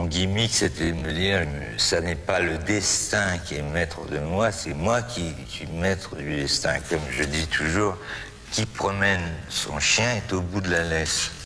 Mon gimmick, c'était de me dire, ça n'est pas le destin qui est maître de moi, c'est moi qui suis maître du destin. Comme je dis toujours, qui promène son chien est au bout de la laisse.